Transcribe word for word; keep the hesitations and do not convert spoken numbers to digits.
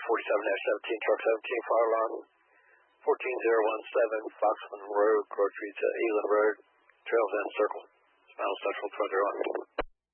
forty-seven dash seventeen, truck seventeen, fire alarm fourteen zero one seven, Foxman Road, grocery to Eland Road, Trails End Circle, Spinal Central, front door on.